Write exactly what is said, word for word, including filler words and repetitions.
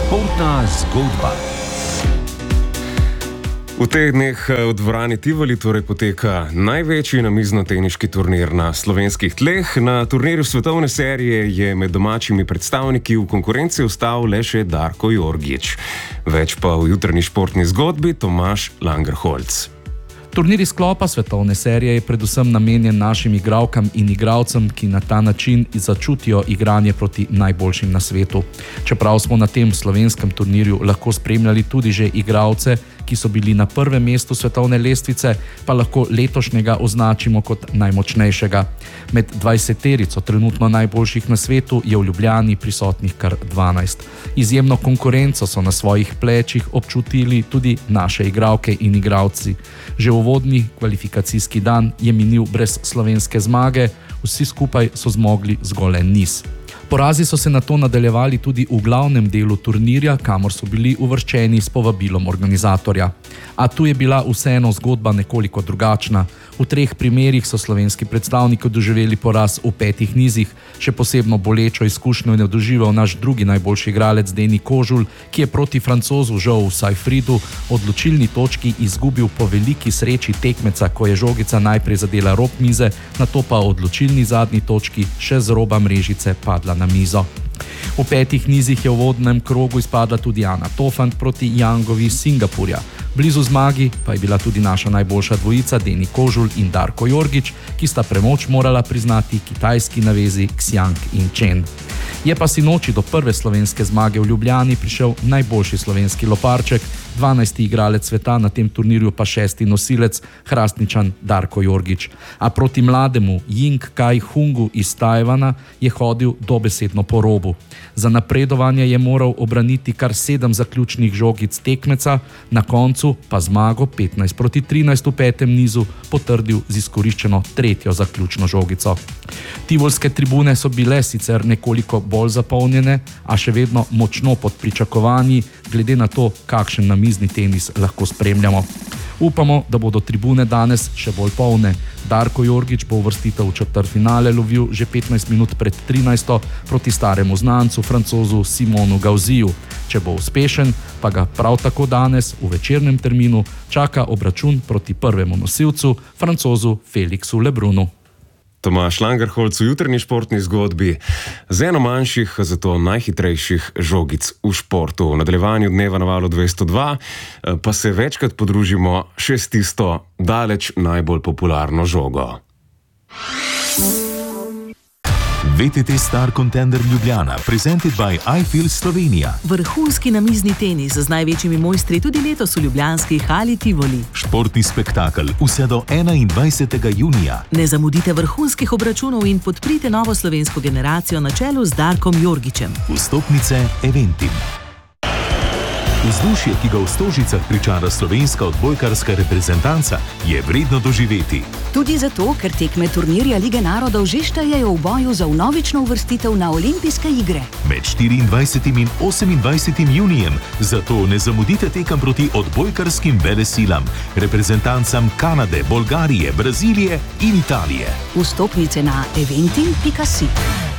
Športna zgodba. V teh dneh v dvorani Tivoli torej poteka največji namiznoteniški turnir na slovenskih tleh. Na turnirju svetovne serije je med domačimi predstavniki v konkurenci ostal le še Darko Jorgić. Več pa v jutranji športni zgodbi Tomaž Langerholz. Turnir iz sklopa svetovne serije je predvsem namenjen našim igralkam in igralcem, ki na ta način začutijo igranje proti najboljšim na svetu. Čeprav smo na tem slovenskem turnirju lahko spremljali tudi že igralce, ki so bili na prvem mestu svetovne lestvice, pa lahko letošnjega označimo kot najmočnejšega. Med dvajseterico trenutno najboljših na svetu je v Ljubljani prisotnih kar dvanajst. Izjemno konkurenco so na svojih plečih občutili tudi naše igralke in igralci. Že uvodni kvalifikacijski dan je minil brez slovenske zmage, vsi skupaj so zmogli zgolj en niz. Porazi so se nato nadaljevali tudi v glavnem delu turnirja, kamor so bili uvrščeni s povabilom organizatorja. A tu je bila vseeno zgodba nekoliko drugačna. V treh primerih so slovenski predstavniki doživeli poraz v petih nizih, še posebno bolečo izkušnjo je doživel naš drugi najboljši igralec Deni Kožul, ki je proti Francozu Joeu Seyfridu odločilni točki izgubil po veliki sreči tekmeca, ko je žogica najprej zadela rob mize, nato pa odločilni zadnji točki še z roba mrežice padla na mizo. V petih nizih je v uvodnem krogu izpadla tudi Ana Tofant proti Yangovi iz Singapurja. Blizu zmagi pa je bila tudi naša najboljša dvojica Deni Kožul in Darko Jorgić, ki sta premoč morala priznati kitajski navezi Xiang in Chen. Je pa sinoči do prve slovenske zmage v Ljubljani prišel najboljši slovenski loparček, dvanajsti igralec sveta, na tem turnirju pa šesti nosilec, Hrastničan Darko Jorgić. A proti mlademu Ying Kai Hungu iz Tajvana je hodil dobesedno po robu. Za napredovanje je moral obraniti kar sedem zaključnih žogic tekmeca, na koncu pa zmago petnajst proti trinajst v petem nizu potrdil z izkoriščeno tretjo zaključno žogico. Tivolske tribune so bile sicer nekoliko bolj zapolnjene, a še vedno močno pod pričakovanji, glede na to, kakšen namizni tenis lahko spremljamo. Upamo, da bodo tribune danes še bolj polne. Darko Jorgić bo uvrstitev v četrtfinale lovil že petnajst minut pred trinajsto proti staremu znancu, Francozu Simonu Gauziju. Če bo uspešen, pa ga prav tako danes v večernem terminu čaka obračun proti prvemu nosilcu, Francozu Felixu Lebrunu. Tomaž Langerholz v jutranji športni zgodbi z eno manjših, zato najhitrejših žogic v športu. V nadaljevanju dneva na valu dvesto dva pa se večkrat podružimo še s tisto daleč najbolj popularno žogo. V T T Star Contender Ljubljana, presented by iFeel Slovenija. Vrhunski namizni tenis z največjimi mojstri tudi letos v ljubljanski hali Tivoli. Športni spektakel vse do enaindvajsetega junija. Ne zamudite vrhunskih obračunov in podprite novo slovensko generacijo na čelu z Darkom Jorgićem. Vstopnice Eventim. Vzdušje, ki ga v Stožicah pričara slovenska odbojkarska reprezentanca, je vredno doživeti. Tudi zato, ker tekme turnirja Lige narodov že štejejo v boju za vnovično uvrstitev na olimpijske igre. Med štiriindvajsetim in osemindvajsetim junijem, zato ne zamudite tekem proti odbojkarskim velesilam, reprezentancam Kanade, Bolgarije, Brazilije in Italije. Vstopnice na eventim pika si.